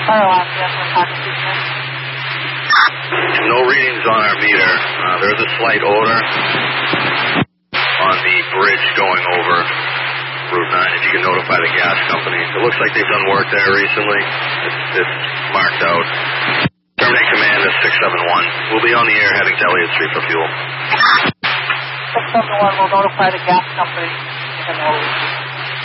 Fire alarm, yes, we're talking to you. No readings on our meter. There's a slight odor on the bridge going over Route 9. If you can notify the gas company. It looks like they've done work there recently. It's marked out. Terminate command is 671. We'll be on the air heading to Elliott Street for fuel. 671 will notify the gas company.